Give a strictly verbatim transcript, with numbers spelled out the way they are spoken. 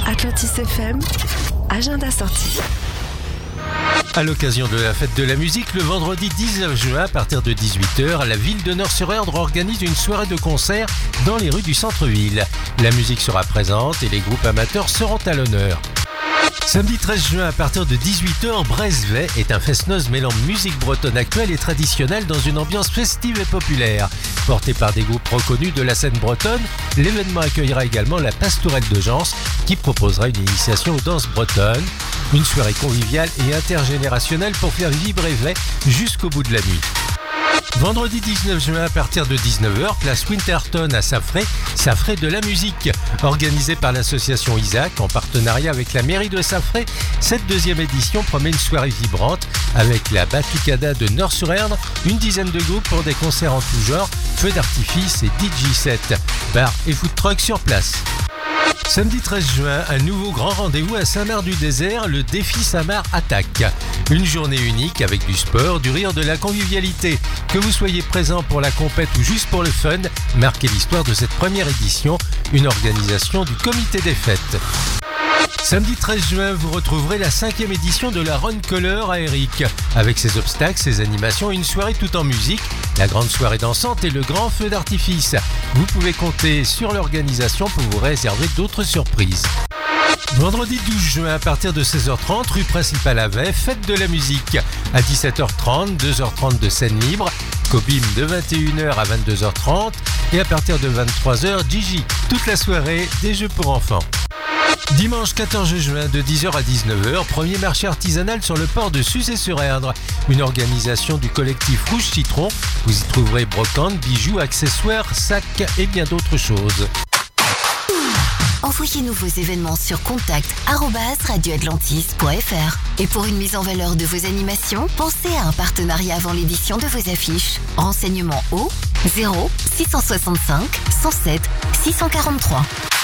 Atlantis F M, agenda sorti. À l'occasion de la fête de la musique, le vendredi dix-neuf juin à partir de dix-huit heures, la ville de Nort-sur-Erdre organise une soirée de concert dans les rues du centre-ville. La musique sera présente et les groupes amateurs seront à l'honneur. Samedi treize juin à partir de dix-huit heures, Brezvet est un fest-noz mêlant musique bretonne actuelle et traditionnelle dans une ambiance festive et populaire. Porté par des groupes reconnus de la scène bretonne, l'événement accueillera également la Pastourelle de Gens qui proposera une initiation aux danses bretonnes. Une soirée conviviale et intergénérationnelle pour faire vivre Brezvet jusqu'au bout de la nuit. Vendredi dix-neuf juin à partir de dix-neuf heures, place Winterton à Saffré, Saffré de la musique. Organisée par l'association Isaac en partenariat avec la mairie de Saffré, cette deuxième édition promet une soirée vibrante avec la Batucada de Nort-sur-Erdre, une dizaine de groupes pour des concerts en tout genre, feux d'artifice et D J set, bar et food truck sur place. Samedi treize juin, un nouveau grand rendez-vous à Saint-Marc-du-Désert, le défi Saint-Marc Attaque. Une journée unique avec du sport, du rire, de la convivialité. Que vous soyez présent pour la compète ou juste pour le fun, marquez l'histoire de cette première édition, une organisation du comité des fêtes. Samedi treize juin, vous retrouverez la cinquième édition de la Run Color à Eric. Avec ses obstacles, ses animations et une soirée tout en musique, la grande soirée dansante et le grand feu d'artifice. Vous pouvez compter sur l'organisation pour vous réserver d'autres surprises. Vendredi douze juin à partir de seize heures trente, rue principale à Vey, fête de la musique. À dix-sept heures trente, deux heures trente de scène libre, Cobim de vingt et une heures à vingt-deux heures trente et à partir de vingt-trois heures, Gigi. Toute la soirée, des jeux pour enfants. Dimanche quatorze juin de dix heures à dix-neuf heures, premier marché artisanal sur le port de Suzé-sur-Erdre. Une organisation du collectif Rouge Citron. Vous y trouverez brocantes, bijoux, accessoires, sacs et bien d'autres choses. Envoyez-nous vos événements sur contact arobase radio atlantis point f r. Et pour une mise en valeur de vos animations, pensez à un partenariat avant l'édition de vos affiches. Renseignements au zéro six cent soixante-cinq cent sept six cent quarante-trois.